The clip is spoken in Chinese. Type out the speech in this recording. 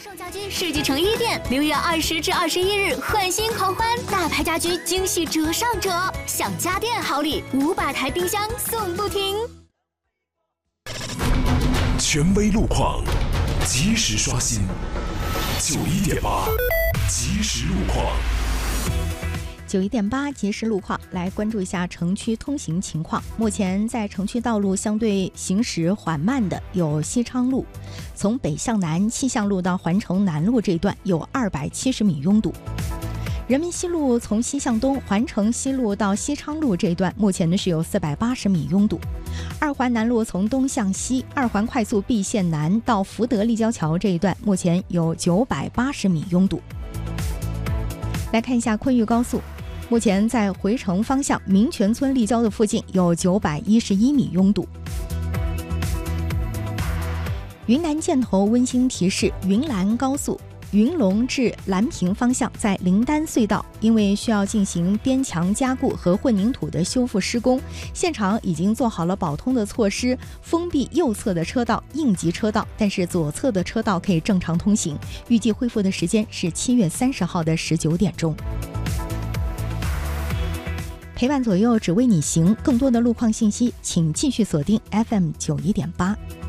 盛家居世纪城1店6月20至21日换新狂欢，大牌家居惊喜折上折，享家电好礼，500台冰箱送不停。 权威路况，及时刷新，91.8即时路况。 91.8即时路况，来关注一下城区通行情况。目前在城区道路相对行驶缓慢的有西昌路，从北向南西向路到环城南路这一段有270米拥堵。人民西路从西向东环城西路到西昌路这一段目前是有480米拥堵。二环南路从东向西二环快速 B 线南到福德立交桥这一段目前有980米拥堵。来看一下昆豫高速，目前在回城方向民权村立交的附近有911米拥堵。云南箭头温馨提示，云兰高速云龙至兰平方向在灵丹隧道，因为需要进行边墙加固和混凝土的修复施工，现场已经做好了保通的措施，封闭右侧的车道应急车道，但是左侧的车道可以正常通行，预计恢复的时间是7月30号的19点钟。陪伴左右只为你行，更多的路况信息请继续锁定 FM 91.8。